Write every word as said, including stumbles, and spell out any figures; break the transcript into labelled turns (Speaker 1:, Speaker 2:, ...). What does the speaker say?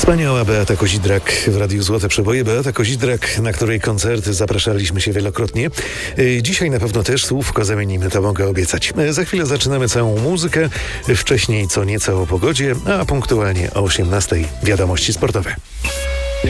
Speaker 1: Wspaniała Beata Kozidrak w Radiu Złote Przeboje. Beata Kozidrak, na której koncerty zapraszaliśmy się wielokrotnie. Dzisiaj na pewno też słówko zamienimy, to mogę obiecać. Za chwilę zaczynamy całą muzykę. Wcześniej co nieco o pogodzie, a punktualnie o osiemnastej wiadomości sportowe.